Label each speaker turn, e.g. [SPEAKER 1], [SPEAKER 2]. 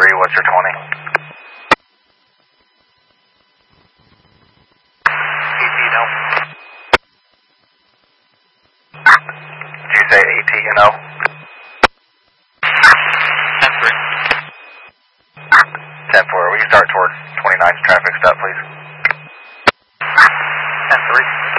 [SPEAKER 1] 10-3, what's your 20? ET, no. Did you say AT, no?
[SPEAKER 2] 10-3.
[SPEAKER 1] 10-4, will you start towards 29's traffic stop, please?
[SPEAKER 2] 10-3.